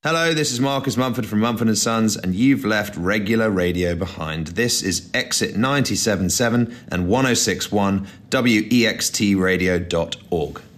Hello, this is Marcus Mumford from Mumford & Sons, and you've left regular radio behind. This is Exit 97.7 and 106.1 WEXTradio.org.